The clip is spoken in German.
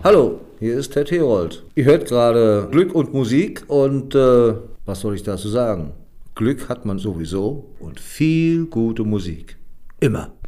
Hallo, hier ist Ted Herold. Ihr hört gerade Glück und Musik und was soll ich dazu sagen? Glück hat man sowieso und viel gute Musik. Immer.